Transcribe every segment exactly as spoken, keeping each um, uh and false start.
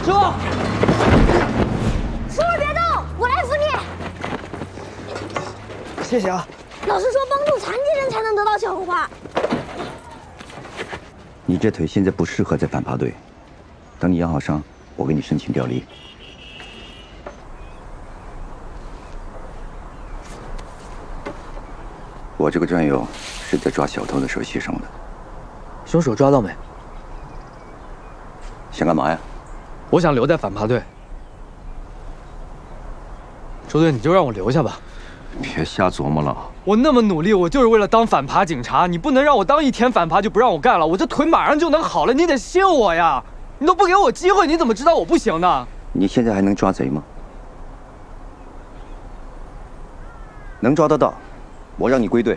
车！ 叔叔别动，我来扶你。谢谢啊。 老师说，帮助残疾人才能得到小红花。 你这腿现在不适合在反扒队，等你养好伤，我给你申请调离。我这个战友是在抓小偷的时候牺牲的。 凶手抓到没？ 想干嘛呀？ 我想留在反扒队。周队，你就让我留下吧。 别瞎琢磨了。 我那么努力，我就是为了当反扒警察。你不能让我当一天反扒就不让我干了，我这腿马上就能好了。你得信我呀！你都不给我机会，你怎么知道我不行呢？ 你现在还能抓贼吗？能抓得到，我让你归队。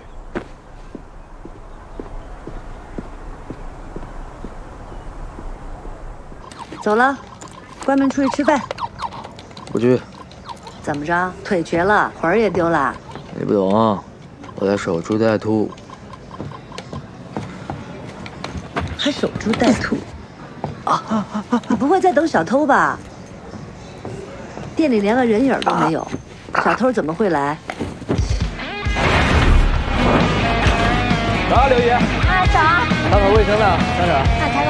走了，关门出去吃饭。 不去。 怎么着？腿瘸了，魂儿也丢了？ 你不懂啊，我在守株待兔。 还守株待兔？啊！你不会在等小偷吧？店里连个人影都没有，小偷怎么会来？ 早啊，刘姨。 啊，早啊。 打扫卫生呢，站着。 那开个